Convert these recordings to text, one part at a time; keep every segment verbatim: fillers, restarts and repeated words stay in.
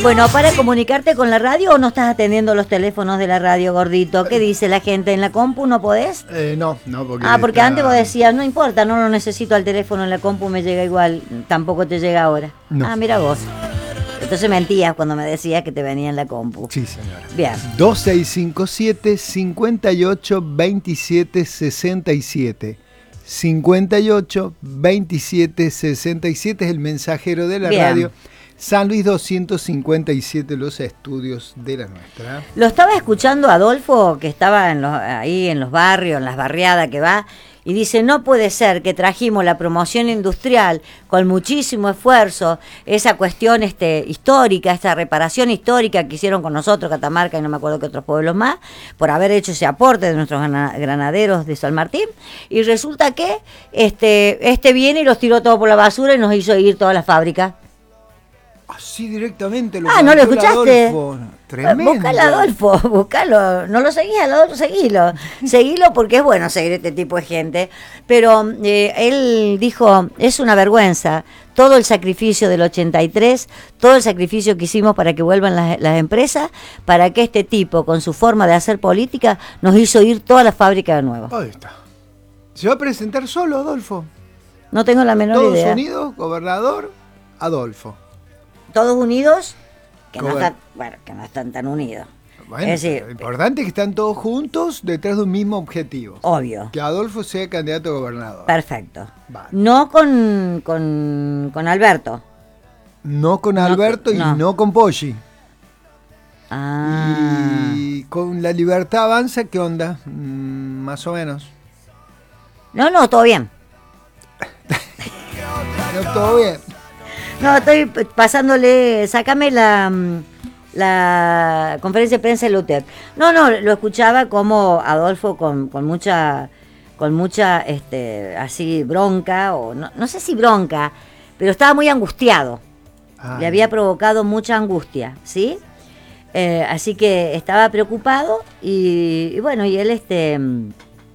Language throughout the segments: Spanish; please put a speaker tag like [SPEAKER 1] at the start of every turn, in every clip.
[SPEAKER 1] Bueno, ¿para comunicarte con la radio o no estás atendiendo los teléfonos de la radio, gordito? ¿Qué dice la gente? ¿En la compu no podés?
[SPEAKER 2] Eh, no, no, porque...
[SPEAKER 1] Ah, porque
[SPEAKER 2] está...
[SPEAKER 1] antes vos decías, no importa, no lo necesito al teléfono, en la compu me llega igual, tampoco te llega ahora.
[SPEAKER 2] No.
[SPEAKER 1] Ah, mira vos. Entonces mentías cuando me decías que te venía en la compu.
[SPEAKER 2] Sí, señora.
[SPEAKER 1] Bien.
[SPEAKER 2] dos seis cinco siete, cinco ocho, dos siete seis siete. cinco ocho, veintisiete, sesenta y siete es el mensajero de la
[SPEAKER 1] Bien.
[SPEAKER 2] radio. San Luis doscientos cincuenta y siete, los estudios de la nuestra.
[SPEAKER 1] Lo estaba escuchando Adolfo, que estaba en los, ahí en los barrios, en las barriadas que va, y dice, no puede ser que trajimos la promoción industrial con muchísimo esfuerzo, esa cuestión este, histórica, esta reparación histórica que hicieron con nosotros, Catamarca y no me acuerdo qué otros pueblos más, por haber hecho ese aporte de nuestros granaderos de San Martín, y resulta que este, este viene y los tiró todo por la basura y nos hizo ir todas las fábricas.
[SPEAKER 2] Así directamente lo
[SPEAKER 1] Ah, ¿no lo
[SPEAKER 2] comentó el
[SPEAKER 1] escuchaste?
[SPEAKER 2] Adolfo. Tremendo.
[SPEAKER 1] Buscalo, Adolfo, buscalo. No lo seguís al Adolfo, seguilo. Seguilo porque es bueno seguir este tipo de gente. Pero eh, él dijo, es una vergüenza todo el sacrificio del ochenta y tres, todo el sacrificio que hicimos para que vuelvan las, las empresas, para que este tipo, con su forma de hacer política, nos hizo ir toda la fábrica de nuevo.
[SPEAKER 2] Ahí está. ¿Se va a presentar solo, Adolfo?
[SPEAKER 1] No tengo la menor
[SPEAKER 2] Todos
[SPEAKER 1] idea.
[SPEAKER 2] Unidos, gobernador, Adolfo.
[SPEAKER 1] Todos unidos, que no,
[SPEAKER 2] Gober-
[SPEAKER 1] están, bueno, que no están tan unidos.
[SPEAKER 2] Bueno,
[SPEAKER 1] Es decir,
[SPEAKER 2] lo importante es que están todos juntos detrás de un mismo objetivo.
[SPEAKER 1] obvio.
[SPEAKER 2] Que Adolfo sea candidato a gobernador.
[SPEAKER 1] Perfecto.
[SPEAKER 2] Vale.
[SPEAKER 1] No con, con, con Alberto.
[SPEAKER 2] No con
[SPEAKER 1] No,
[SPEAKER 2] Alberto y
[SPEAKER 1] no.
[SPEAKER 2] no con Poggi.
[SPEAKER 1] Ah.
[SPEAKER 2] Y con la Libertad Avanza, ¿qué onda? Mm, más o menos.
[SPEAKER 1] No, no, todo bien.
[SPEAKER 2] No, todo bien.
[SPEAKER 1] No, estoy p- pasándole, sácame la, mm, la conferencia de prensa de Luther. No, no, lo escuchaba como Adolfo con, con mucha, con mucha, este, así bronca, o no, no sé si bronca, pero estaba muy angustiado.
[SPEAKER 2] Ay.
[SPEAKER 1] Le había provocado mucha angustia, ¿sí? Eh, así que estaba preocupado y, y bueno, y él este mm,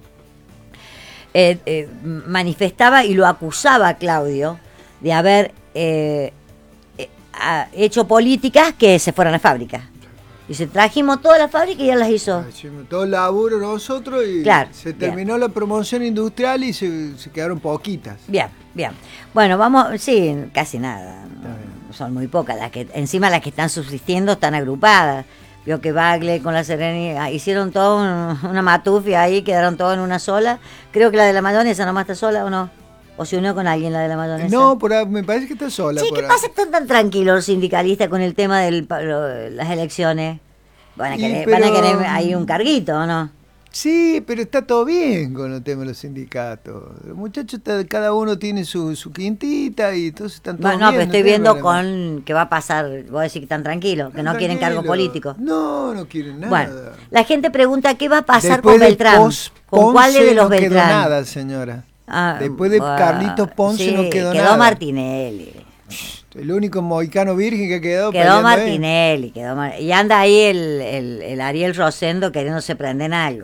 [SPEAKER 1] eh, eh, manifestaba y lo acusaba a Claudio de haber eh, eh, ha hecho políticas que se fueran a la fábrica. Dice, trajimos toda la fábrica y él las hizo.
[SPEAKER 2] Hicimos todo el laburo nosotros y
[SPEAKER 1] Claro,
[SPEAKER 2] se
[SPEAKER 1] bien.
[SPEAKER 2] terminó la promoción industrial y se, se quedaron poquitas.
[SPEAKER 1] Bien, bien. Bueno, vamos, sí, casi nada.
[SPEAKER 2] Está bien.
[SPEAKER 1] Son muy pocas las que, encima las que están subsistiendo están agrupadas. Vio que Bagle con la Serenidad hicieron todo un- una matufia ahí, quedaron todos en una sola. Creo que la de la mayonesa nomás está sola, ¿o no? ¿O se unió con alguien la de la mayonesa?
[SPEAKER 2] No, por ahí, me parece que está sola.
[SPEAKER 1] Sí,
[SPEAKER 2] por
[SPEAKER 1] ¿qué
[SPEAKER 2] ahí.
[SPEAKER 1] pasa que están tan tranquilos los sindicalistas con el tema de las elecciones? Van a
[SPEAKER 2] Y
[SPEAKER 1] querer,
[SPEAKER 2] pero-
[SPEAKER 1] van a querer ahí un carguito, ¿o no?
[SPEAKER 2] Sí, pero está todo bien con el tema de los sindicatos. Los muchachos, está- cada uno tiene su, su quintita y entonces están todos
[SPEAKER 1] Bueno, no, pero
[SPEAKER 2] bien,
[SPEAKER 1] estoy
[SPEAKER 2] tienen
[SPEAKER 1] viendo
[SPEAKER 2] problema.
[SPEAKER 1] con que va a pasar, vos decís que están tranquilos, que no quieren cargo
[SPEAKER 2] Tranquilo.
[SPEAKER 1] político.
[SPEAKER 2] No, no quieren nada.
[SPEAKER 1] Bueno, la gente pregunta qué va a pasar
[SPEAKER 2] Después
[SPEAKER 1] con
[SPEAKER 2] de
[SPEAKER 1] Beltrán.
[SPEAKER 2] Pos-
[SPEAKER 1] ¿Con cuál
[SPEAKER 2] Ponce
[SPEAKER 1] de los
[SPEAKER 2] no quedó
[SPEAKER 1] Beltrán?
[SPEAKER 2] nada, señora.
[SPEAKER 1] Ah,
[SPEAKER 2] Después de
[SPEAKER 1] bueno,
[SPEAKER 2] Carlitos Ponce
[SPEAKER 1] sí,
[SPEAKER 2] no quedó,
[SPEAKER 1] quedó
[SPEAKER 2] nada.
[SPEAKER 1] Martinelli.
[SPEAKER 2] El único mohicano virgen que quedó.
[SPEAKER 1] Quedó
[SPEAKER 2] peleando ahí.
[SPEAKER 1] Martinelli, quedó Mar- y anda ahí el, el, el Ariel Rosendo queriéndose prender en algo.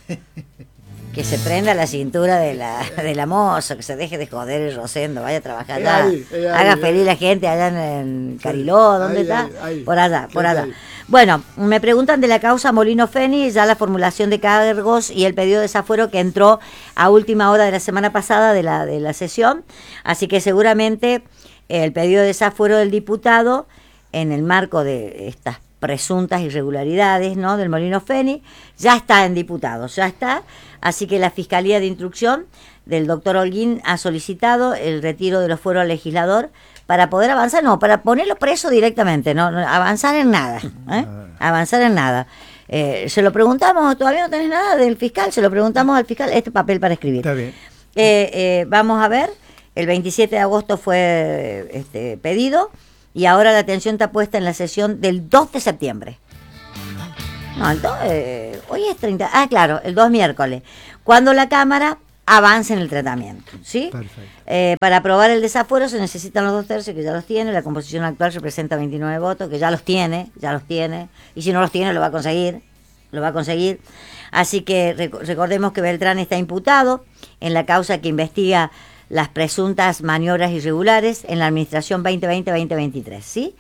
[SPEAKER 1] Que se prenda la cintura de la, de la moza, que se deje de joder el Rosendo, vaya a trabajar
[SPEAKER 2] Es
[SPEAKER 1] allá.
[SPEAKER 2] ahí, es ahí,
[SPEAKER 1] Haga
[SPEAKER 2] es
[SPEAKER 1] feliz
[SPEAKER 2] ahí.
[SPEAKER 1] la gente allá en, en Cariló, ¿dónde
[SPEAKER 2] ahí,
[SPEAKER 1] está?
[SPEAKER 2] ahí, ahí.
[SPEAKER 1] Por allá, por
[SPEAKER 2] Sí,
[SPEAKER 1] allá.
[SPEAKER 2] ahí.
[SPEAKER 1] Bueno, me preguntan de la causa Molino Feni, ya la formulación de cargos y el pedido de desafuero que entró a última hora de la semana pasada de la, de la sesión, así que seguramente el pedido de desafuero del diputado en el marco de estas presuntas irregularidades, ¿no?, del Molino Feni, ya está en diputados, ya está, así que la Fiscalía de Instrucción del doctor Holguín ha solicitado el retiro de los fueros al legislador para poder avanzar, no, para ponerlo preso directamente, no, no avanzar en nada, ¿eh? avanzar en nada. Eh, se lo preguntamos, todavía no tenés nada del fiscal, se lo preguntamos al fiscal, este papel para escribir.
[SPEAKER 2] Está bien.
[SPEAKER 1] Eh, eh, vamos a ver, el veintisiete de agosto fue este, pedido y ahora la atención está puesta en la sesión del dos de septiembre. No, el dos, eh, hoy es treinta, ah, claro, el dos miércoles, cuando la Cámara avance en el tratamiento, ¿sí?
[SPEAKER 2] Perfecto.
[SPEAKER 1] Eh, para aprobar el desafuero se necesitan los dos tercios, que ya los tiene, la composición actual representa veintinueve votos, que ya los tiene, ya los tiene, y si no los tiene lo va a conseguir, lo va a conseguir. Así que rec- recordemos que Beltrán está imputado en la causa que investiga las presuntas maniobras irregulares en la administración veinte veinte veinte veintitrés, ¿sí?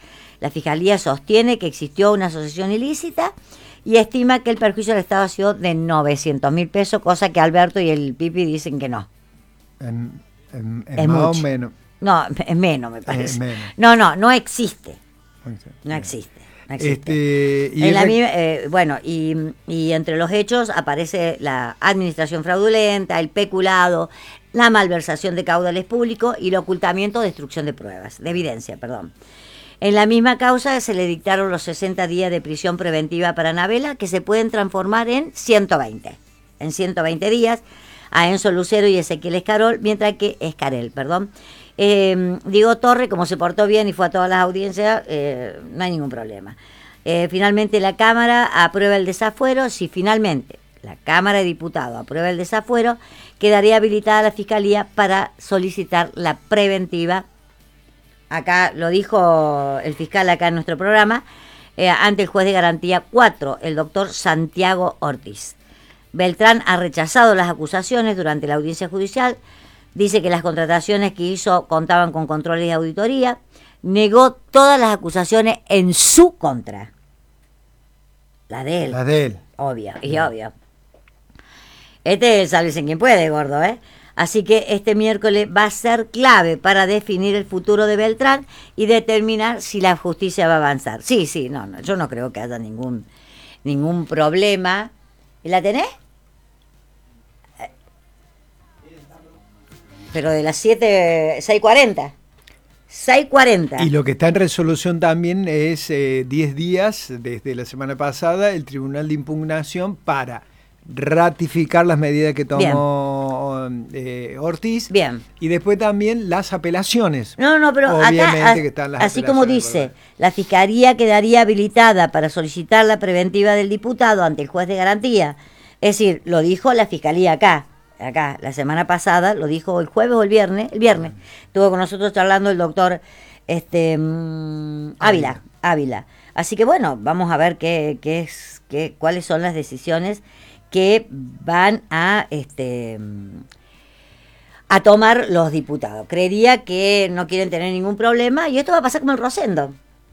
[SPEAKER 1] La Fiscalía sostiene que existió una asociación ilícita y estima que el perjuicio al Estado ha sido de novecientos mil pesos, cosa que Alberto y el Pipi dicen que no.
[SPEAKER 2] En, en, en
[SPEAKER 1] Es
[SPEAKER 2] más
[SPEAKER 1] mucho.
[SPEAKER 2] o menos.
[SPEAKER 1] No, es menos, me parece.
[SPEAKER 2] Es menos.
[SPEAKER 1] No, no, no existe. No existe. No existe.
[SPEAKER 2] Este, y
[SPEAKER 1] en la,
[SPEAKER 2] rec-
[SPEAKER 1] eh, bueno, y, y entre los hechos aparece la administración fraudulenta, el peculado, la malversación de caudales públicos y el ocultamiento o destrucción de pruebas, de evidencia, perdón. En la misma causa se le dictaron los sesenta días de prisión preventiva para Anabela, que se pueden transformar en ciento veinte. En ciento veinte días a Enzo Lucero y Ezequiel Escarol, mientras que Escarel, perdón. Eh, Diego Torre, como se portó bien y fue a todas las audiencias, eh, no hay ningún problema. Eh, finalmente la Cámara aprueba el desafuero. Si finalmente la Cámara de Diputados aprueba el desafuero, quedaría habilitada la Fiscalía para solicitar la preventiva. Acá lo dijo el fiscal acá en nuestro programa, eh, ante el juez de garantía cuatro, el doctor Santiago Ortiz. Beltrán ha rechazado las acusaciones durante la audiencia judicial, dice que las contrataciones que hizo contaban con controles de auditoría, negó todas las acusaciones en su contra. La de él.
[SPEAKER 2] La de él.
[SPEAKER 1] Obvio, y obvio. Este es el sálvese quien puede, gordo, ¿eh? Así que este miércoles va a ser clave para definir el futuro de Beltrán y determinar si la justicia va a avanzar. Sí, sí, no, no, yo no creo que haya ningún, ningún problema. ¿La tenés? Pero de las siete, seis cuarenta. seis cuarenta.
[SPEAKER 2] Y lo que está en resolución también es eh, diez días desde la semana pasada el Tribunal de Impugnación para ratificar las medidas que tomó eh, Ortiz.
[SPEAKER 1] Bien.
[SPEAKER 2] Y después también las apelaciones.
[SPEAKER 1] No, no, pero
[SPEAKER 2] Obviamente
[SPEAKER 1] acá,
[SPEAKER 2] que están las
[SPEAKER 1] así como dice,
[SPEAKER 2] ¿verdad?
[SPEAKER 1] la Fiscalía quedaría habilitada para solicitar la preventiva del diputado ante el juez de garantía. Es decir, lo dijo la Fiscalía acá. Acá, la semana pasada, lo dijo el jueves o el viernes, el viernes, estuvo con nosotros charlando el doctor este mmm, Ávila, Ávila. Así que bueno, vamos a ver qué, qué es, qué, cuáles son las decisiones que van a este a tomar los diputados. Creería que no quieren tener ningún problema y esto va a pasar como el Rosendo.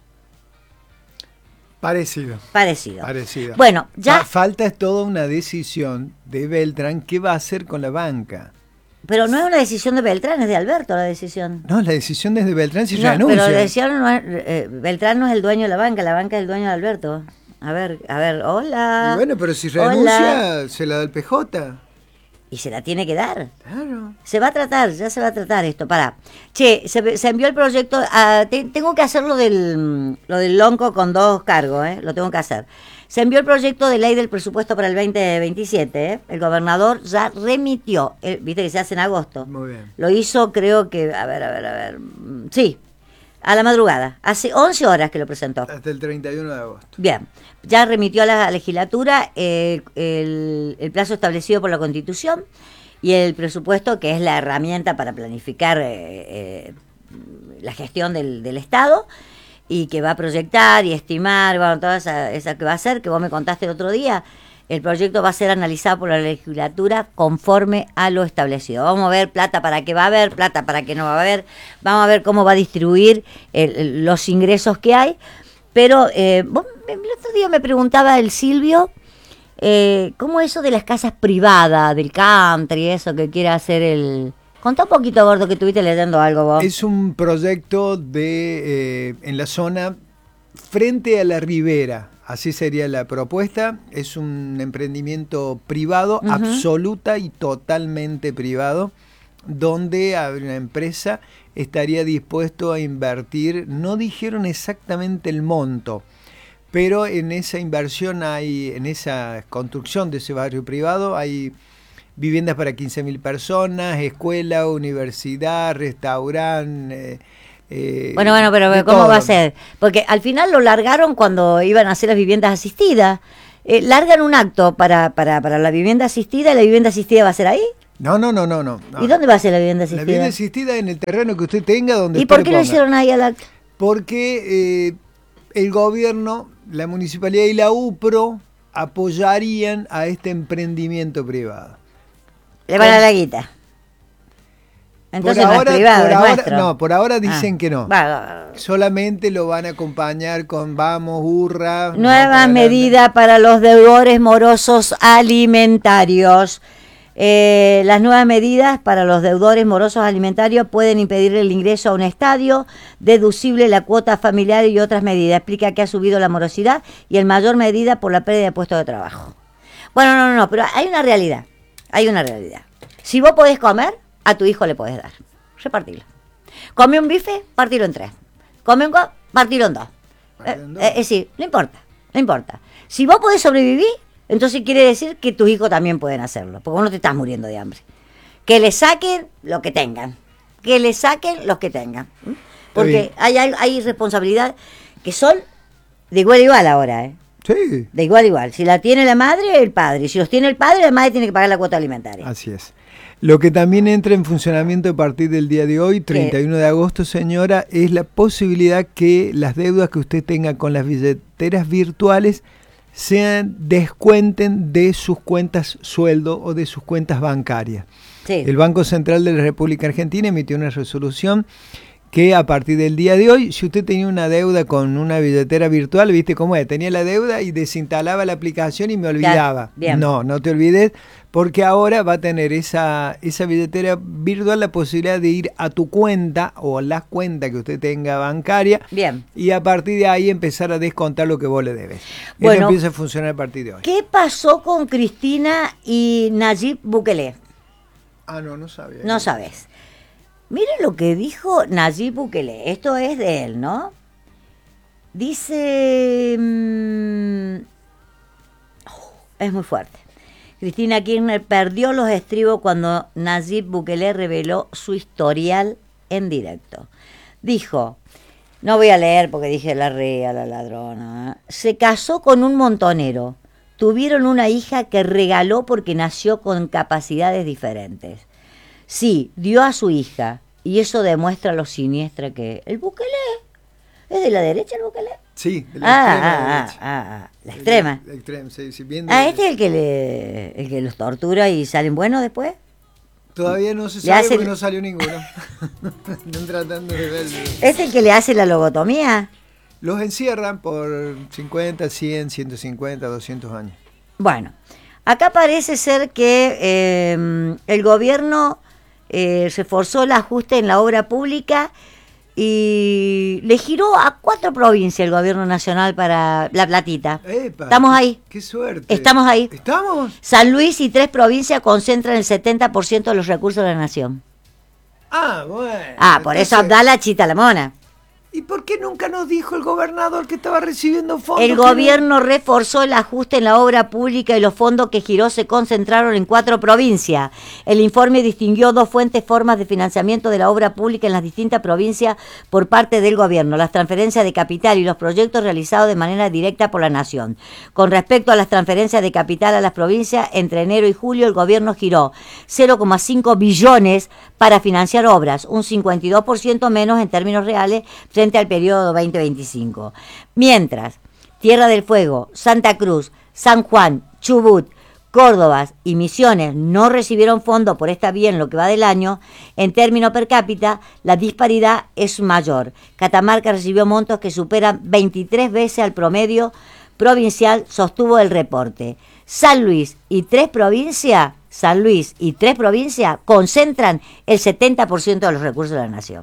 [SPEAKER 2] Parecido.
[SPEAKER 1] Parecido.
[SPEAKER 2] Parecido.
[SPEAKER 1] Bueno, ya...
[SPEAKER 2] Fa- falta es toda una decisión de Beltrán qué va a hacer con la banca.
[SPEAKER 1] Pero no es una decisión de Beltrán, es de Alberto la decisión.
[SPEAKER 2] No, la decisión es de Beltrán si
[SPEAKER 1] No,
[SPEAKER 2] renuncia.
[SPEAKER 1] pero decían, no es, eh, Beltrán no es el dueño de la banca, la banca es el dueño de Alberto. A ver, a ver, hola.
[SPEAKER 2] Y bueno, pero si
[SPEAKER 1] Hola.
[SPEAKER 2] renuncia, se la da el P J.
[SPEAKER 1] Y se la tiene que dar.
[SPEAKER 2] Claro.
[SPEAKER 1] Se va a tratar, ya se va a tratar esto. Pará. Che, se, se envió el proyecto. A, te, tengo que hacer lo del, lo del lonco con dos cargos, ¿eh? Lo tengo que hacer. Se envió el proyecto de ley del presupuesto para el veinte veintisiete, ¿eh? El gobernador ya remitió. eh, Viste que se hace en agosto.
[SPEAKER 2] Muy bien.
[SPEAKER 1] Lo hizo, creo que. A ver, a ver, a ver. mm, Sí, a la madrugada. Hace once horas que lo presentó.
[SPEAKER 2] Hasta el treinta y uno de agosto.
[SPEAKER 1] Bien, ya remitió a la legislatura eh, el, el plazo establecido por la Constitución y el presupuesto, que es la herramienta para planificar eh, eh, la gestión del, del Estado y que va a proyectar y estimar, bueno, toda esa, esa que va a hacer, que vos me contaste el otro día. El proyecto va a ser analizado por la legislatura conforme a lo establecido. Vamos a ver plata para qué va a haber, plata para qué no va a haber. Vamos a ver cómo va a distribuir el, el, los ingresos que hay. Pero eh, vos, el otro día me preguntaba el Silvio, eh, ¿cómo eso de las casas privadas, del country, eso que quiere hacer el... Contá un poquito, Gordo, que estuviste leyendo algo vos.
[SPEAKER 2] Es un proyecto de eh, en la zona frente a la ribera. Así sería la propuesta. Es un emprendimiento privado,
[SPEAKER 1] Uh-huh.
[SPEAKER 2] absoluta y totalmente privado, donde una empresa estaría dispuesto a invertir. No dijeron exactamente el monto, pero en esa inversión hay, en esa construcción de ese barrio privado, hay viviendas para quince mil personas, escuela, universidad, restaurante. Eh, Eh,
[SPEAKER 1] bueno, bueno, pero
[SPEAKER 2] de
[SPEAKER 1] ¿cómo
[SPEAKER 2] todo.
[SPEAKER 1] va a ser? Porque al final lo largaron cuando iban a hacer las viviendas asistidas. Eh, largan un acto para, para, para la vivienda asistida y la vivienda asistida va a ser ahí.
[SPEAKER 2] No, no, no, no, no. no.
[SPEAKER 1] ¿Y dónde va a ser la vivienda
[SPEAKER 2] La
[SPEAKER 1] asistida?
[SPEAKER 2] vivienda asistida en el terreno que usted tenga, donde
[SPEAKER 1] ¿Y
[SPEAKER 2] usted
[SPEAKER 1] por qué lo
[SPEAKER 2] ponga.
[SPEAKER 1] hicieron ahí al acto?
[SPEAKER 2] Porque eh, el gobierno, la municipalidad y la U P R O apoyarían a este emprendimiento privado.
[SPEAKER 1] Le van a la guita. Entonces
[SPEAKER 2] por
[SPEAKER 1] no
[SPEAKER 2] ahora,
[SPEAKER 1] es privado,
[SPEAKER 2] por
[SPEAKER 1] es
[SPEAKER 2] ahora,
[SPEAKER 1] nuestro.
[SPEAKER 2] no, por ahora dicen
[SPEAKER 1] Ah.
[SPEAKER 2] que no.
[SPEAKER 1] Va,
[SPEAKER 2] Solamente lo van a acompañar con vamos, hurra.
[SPEAKER 1] nueva medida para los deudores morosos alimentarios. Eh, las nuevas medidas para los deudores morosos alimentarios pueden impedir el ingreso a un estadio, deducible la cuota familiar y otras medidas. Explica que ha subido la morosidad y en mayor medida por la pérdida de puestos de trabajo. Bueno, no, no, no, pero hay una realidad. Hay una realidad. Si vos podés comer, a tu hijo le podés dar. Repartilo. Come un bife, partilo en tres. Come un go, partilo en dos. Eh, eh, es decir, no importa, no importa. Si vos podés sobrevivir, entonces quiere decir que tus hijos también pueden hacerlo, porque vos no te estás muriendo de hambre. Que le saquen lo que tengan, que le saquen los que tengan. ¿Mm? Porque hay, hay, hay responsabilidad que son de igual a igual ahora, ¿eh?
[SPEAKER 2] Sí.
[SPEAKER 1] De igual a igual. Si la tiene la madre, el padre. Si los tiene el padre, la madre tiene que pagar la cuota alimentaria.
[SPEAKER 2] Así es. Lo que también entra en funcionamiento a partir del día de hoy, treinta y uno de agosto, señora, es la posibilidad que las deudas que usted tenga con las billeteras virtuales sean descuenten de sus cuentas sueldo o de sus cuentas bancarias.
[SPEAKER 1] Sí.
[SPEAKER 2] El Banco Central de la República Argentina emitió una resolución que a partir del día de hoy, si usted tenía una deuda con una billetera virtual, ¿viste cómo es? Tenía la deuda y desinstalaba la aplicación y me olvidaba.
[SPEAKER 1] Bien.
[SPEAKER 2] No, no te olvides, porque ahora va a tener esa, esa billetera virtual la posibilidad de ir a tu cuenta o a la cuenta que usted tenga bancaria.
[SPEAKER 1] Bien.
[SPEAKER 2] Y a partir de ahí empezar a descontar lo que vos le debes.
[SPEAKER 1] Bueno,
[SPEAKER 2] Esto empieza a funcionar a partir de hoy.
[SPEAKER 1] ¿Qué pasó con Cristina y Nayib Bukele?
[SPEAKER 2] Ah, no, no sabía.
[SPEAKER 1] No sabes. Miren lo que dijo Nayib Bukele. Esto es de él, ¿no? Dice... Mmm, oh, es muy fuerte. Cristina Kirchner perdió los estribos cuando Nayib Bukele reveló su historial en directo. Dijo, no voy a leer porque dije la rea, la ladrona. ¿eh? Se casó con un montonero. Tuvieron una hija que regaló porque nació con capacidades diferentes. Sí, dio a su hija, y eso demuestra lo siniestra que es. ¿El Bukele? ¿Es de la derecha el Bukele?
[SPEAKER 2] Sí, de la
[SPEAKER 1] Ah,
[SPEAKER 2] extrema
[SPEAKER 1] ah,
[SPEAKER 2] derecha.
[SPEAKER 1] ah, ah, ah, la extrema.
[SPEAKER 2] La extrema, sí, sí, bien de-
[SPEAKER 1] Ah, ¿este es el que, le, el que los tortura y salen buenos después?
[SPEAKER 2] Todavía no se
[SPEAKER 1] Le
[SPEAKER 2] sabe
[SPEAKER 1] hace
[SPEAKER 2] porque
[SPEAKER 1] el-
[SPEAKER 2] no salió ninguno. Están tratando de ver.
[SPEAKER 1] ¿Es el que le hace la lobotomía?
[SPEAKER 2] Los encierran por cincuenta, cien, ciento cincuenta, doscientos años.
[SPEAKER 1] Bueno, acá parece ser que eh, el gobierno eh, reforzó el ajuste en la obra pública y le giró a cuatro provincias el gobierno nacional para la platita.
[SPEAKER 2] Epa,
[SPEAKER 1] Estamos ahí.
[SPEAKER 2] Qué suerte.
[SPEAKER 1] Estamos ahí.
[SPEAKER 2] ¿Estamos?
[SPEAKER 1] San Luis y tres provincias concentran el setenta por ciento de los recursos de la nación.
[SPEAKER 2] Ah, bueno.
[SPEAKER 1] Ah, por eso
[SPEAKER 2] entonces-
[SPEAKER 1] Abdala chita la mona.
[SPEAKER 2] ¿Y por qué nunca nos dijo el gobernador que estaba recibiendo fondos?
[SPEAKER 1] El
[SPEAKER 2] que no-
[SPEAKER 1] gobierno reforzó el ajuste en la obra pública y los fondos que giró se concentraron en cuatro provincias. El informe distinguió dos fuentes, formas de financiamiento de la obra pública en las distintas provincias por parte del gobierno, las transferencias de capital y los proyectos realizados de manera directa por la nación. Con respecto a las transferencias de capital a las provincias, entre enero y julio el gobierno giró cero coma cinco billones para financiar obras, un cincuenta y dos por ciento menos en términos reales frente al periodo veinte veinticinco. Mientras, Tierra del Fuego, Santa Cruz, San Juan, Chubut, Córdoba y Misiones no recibieron fondos por esta vía en lo que va del año, en términos per cápita, la disparidad es mayor. Catamarca recibió montos que superan veintitrés veces al promedio provincial, sostuvo el reporte. San Luis y tres provincias, San Luis y tres provincias concentran el setenta por ciento de los recursos de la nación.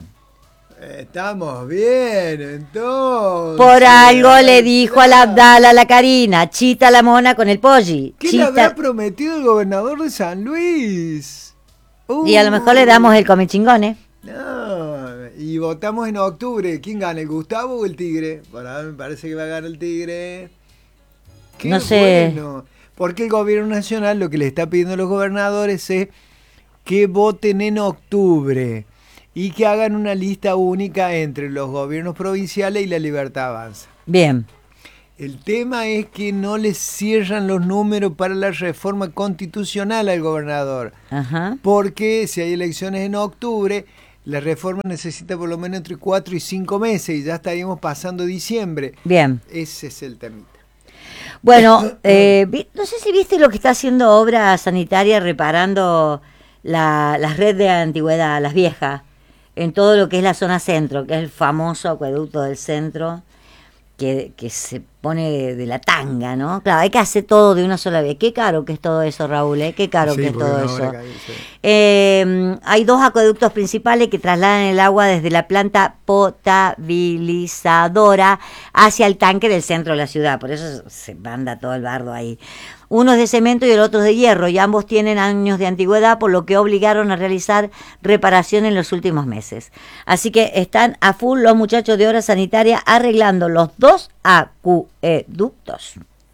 [SPEAKER 2] Estamos bien, entonces.
[SPEAKER 1] Por algo le dijo a la Abdala, a la Karina, chita la mona con el polli.
[SPEAKER 2] ¿Qué le
[SPEAKER 1] Chita-
[SPEAKER 2] habrá prometido el gobernador de San Luis?
[SPEAKER 1] Y a lo mejor le damos el comechingones.
[SPEAKER 2] No, y votamos en octubre. ¿Quién gana, el Gustavo o el Tigre? Bueno, me parece que va a ganar el Tigre. Qué
[SPEAKER 1] No sé.
[SPEAKER 2] bueno. Porque el gobierno nacional lo que le está pidiendo a los gobernadores es que voten en octubre y que hagan una lista única entre los gobiernos provinciales y la Libertad Avanza.
[SPEAKER 1] Bien.
[SPEAKER 2] El tema es que no le cierran los números para la reforma constitucional al gobernador.
[SPEAKER 1] Ajá.
[SPEAKER 2] Porque si hay elecciones en octubre, la reforma necesita por lo menos entre cuatro y cinco meses y ya estaríamos pasando diciembre.
[SPEAKER 1] Bien.
[SPEAKER 2] Ese es el temita.
[SPEAKER 1] Bueno, eh, vi- no sé si viste lo que está haciendo Obra Sanitaria reparando la, las redes de antigüedad, las viejas, en todo lo que es la zona centro, que es el famoso acueducto del centro, que, que se pone de, de la tanga, ¿no? Claro, hay que hacer todo de una sola vez. Qué caro que es todo eso, Raúl, ¿eh? Qué caro
[SPEAKER 2] Sí,
[SPEAKER 1] que es
[SPEAKER 2] porque
[SPEAKER 1] todo
[SPEAKER 2] no
[SPEAKER 1] eso.
[SPEAKER 2] habrá caído, sí.
[SPEAKER 1] Eh, hay dos acueductos principales que trasladan el agua desde la planta potabilizadora hacia el tanque del centro de la ciudad. Por eso se manda todo el bardo ahí. Uno es de cemento y el otro es de hierro, y ambos tienen años de antigüedad, por lo que obligaron a realizar reparación en los últimos meses. Así que están a full los muchachos de Obra Sanitaria arreglando los dos acueductos.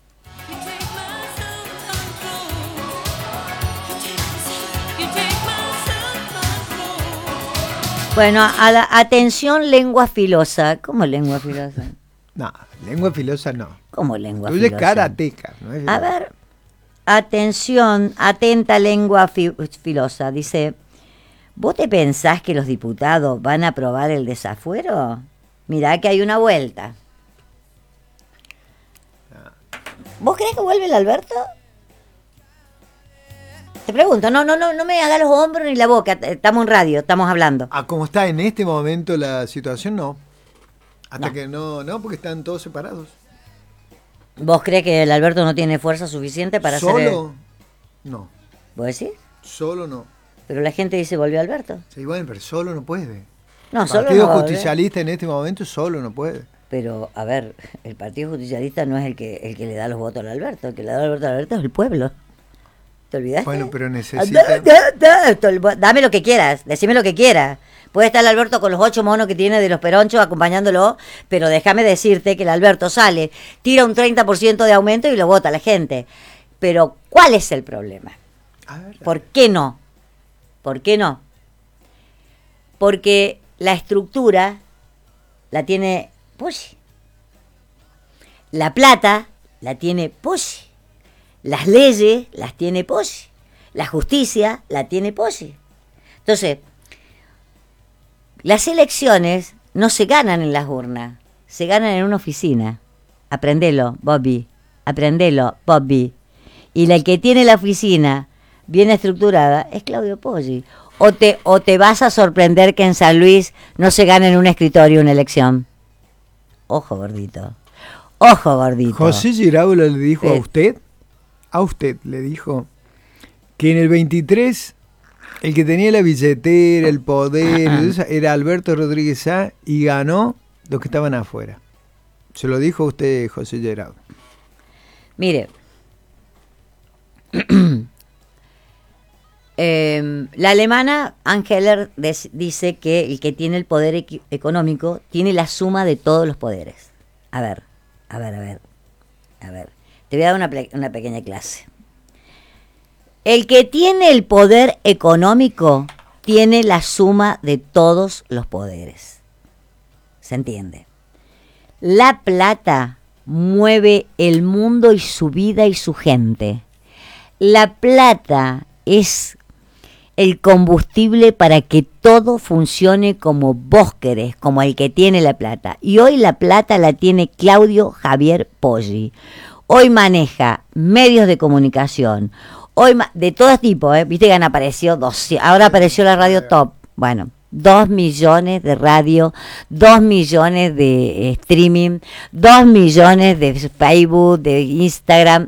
[SPEAKER 1] Bueno, a la, atención, lengua filosa. ¿Cómo lengua filosa?
[SPEAKER 2] No, lengua filosa no.
[SPEAKER 1] ¿Cómo lengua
[SPEAKER 2] Tú
[SPEAKER 1] filosa?
[SPEAKER 2] eres karateca, ¿no? Es
[SPEAKER 1] A ver, atención, atenta lengua fi- filosa. Dice, ¿vos te pensás que los diputados van a aprobar el desafuero? Mirá que hay una vuelta. ¿Vos crees que vuelve el Alberto? Te pregunto, no, no, no, no me hagas los hombros ni la boca. Estamos en radio, estamos hablando.
[SPEAKER 2] Ah, como está en este momento la situación, no. Hasta
[SPEAKER 1] No.
[SPEAKER 2] que no, no, porque están todos separados.
[SPEAKER 1] ¿Vos crees que el Alberto no tiene fuerza suficiente para hacer?
[SPEAKER 2] Solo, no.
[SPEAKER 1] ¿Vos decís?
[SPEAKER 2] Solo no.
[SPEAKER 1] Pero la gente dice, volvió Alberto.
[SPEAKER 2] Sí, bueno, pero solo no puede.
[SPEAKER 1] No,
[SPEAKER 2] El
[SPEAKER 1] solo
[SPEAKER 2] Partido
[SPEAKER 1] no, ¿eh?
[SPEAKER 2] Justicialista en este momento solo no puede.
[SPEAKER 1] Pero, a ver, el Partido Justicialista no es el que el que le da los votos al Alberto. El que le da los votos al Alberto es el pueblo. ¿Te olvidaste?
[SPEAKER 2] Bueno, pero necesita...
[SPEAKER 1] Dame lo que quieras, decime lo que quieras. Puede estar el Alberto con los ocho monos que tiene de los peronchos acompañándolo, pero déjame decirte que el Alberto sale, tira un treinta por ciento de aumento y lo vota la gente. Pero, ¿cuál es el problema?
[SPEAKER 2] A ver,
[SPEAKER 1] ¿Por qué no? ¿Por qué no? Porque la estructura la tiene Poggi. La plata la tiene Poggi. Las leyes las tiene Poggi. La justicia la tiene Poggi. Entonces, las elecciones no se ganan en las urnas, se ganan en una oficina. Aprendelo, Bobby. Aprendelo, Bobby. Y el que tiene la oficina bien estructurada es Claudio Poggi. O te, o te vas a sorprender que en San Luis no se gane en un escritorio una elección. Ojo, gordito. Ojo, gordito.
[SPEAKER 2] José Giraulo le dijo
[SPEAKER 1] Sí.
[SPEAKER 2] a usted, a usted le dijo, que en el veintitrés el que tenía la billetera, el poder, eso, era Alberto Rodríguez Sá, y ganó los que estaban afuera. Se lo dijo a usted, José Giraulo.
[SPEAKER 1] Mire, eh, la alemana Angeler des- dice que el que tiene el poder equi- económico tiene la suma de todos los poderes. A ver, a ver, a ver, a ver. Te voy a dar una, ple- una pequeña clase. El que tiene el poder económico tiene la suma de todos los poderes. ¿Se entiende? La plata mueve el mundo y su vida y su gente. La plata es el combustible para que todo funcione como vos querés, como el que tiene la plata. Y hoy la plata la tiene Claudio Javier Poggi. Hoy maneja medios de comunicación, hoy ma- de todo tipo, ¿eh? Viste que han aparecido dos, ahora apareció la radio Top. Bueno, dos millones de radio, dos millones de eh, streaming, dos millones de Facebook, de Instagram.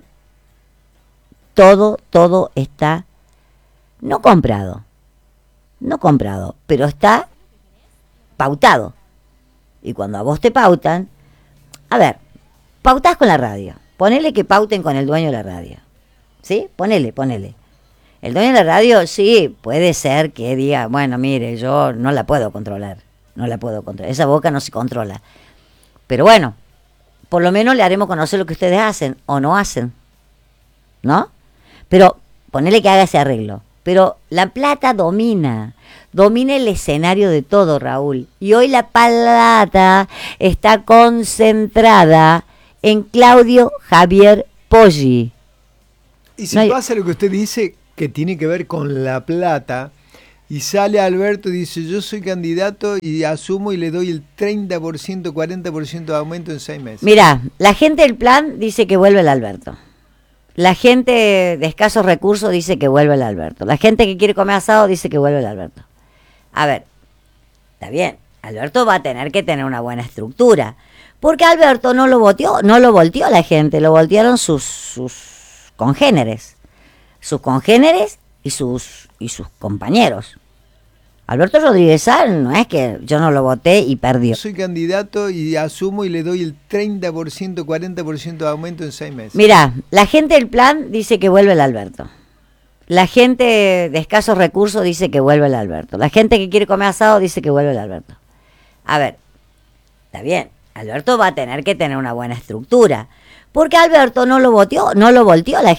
[SPEAKER 1] Todo, todo está no comprado, no comprado, pero está pautado. Y cuando a vos te pautan, a ver, pautás con la radio. Ponele que pauten con el dueño de la radio. ¿Sí? Ponele, ponele. El dueño de la radio, sí, puede ser que diga, bueno, mire, yo no la puedo controlar. No la puedo controlar. Esa boca no se controla. Pero bueno, por lo menos le haremos conocer lo que ustedes hacen o no hacen. ¿No? Pero ponele que haga ese arreglo. Pero la plata domina. Domina el escenario de todo, Raúl. Y hoy la plata está concentrada en Claudio Javier Poggi.
[SPEAKER 2] Y si
[SPEAKER 1] No hay-
[SPEAKER 2] pasa lo que usted dice, que tiene que ver con la plata, y sale Alberto y dice, yo soy candidato y asumo y le doy el treinta por ciento, cuarenta por ciento de aumento en seis meses.
[SPEAKER 1] Mirá, la gente del plan dice que vuelve el Alberto. La gente de escasos recursos dice que vuelve el Alberto. La gente que quiere comer asado dice que vuelve el Alberto. A ver, está bien, Alberto va a tener que tener una buena estructura. Porque Alberto no lo volteó, no lo volteó la gente, lo voltearon sus, sus congéneres. Sus congéneres y sus, y sus compañeros. Alberto Rodríguez Sal no es que yo no lo voté y perdió.
[SPEAKER 2] Soy candidato y asumo y le doy el treinta por ciento, cuarenta por ciento de aumento en seis meses.
[SPEAKER 1] Mirá, la gente del plan dice que vuelve el Alberto. La gente de escasos recursos dice que vuelve el Alberto. La gente que quiere comer asado dice que vuelve el Alberto. A ver, está bien, Alberto va a tener que tener una buena estructura. Porque Alberto no lo voteó, no lo volteó la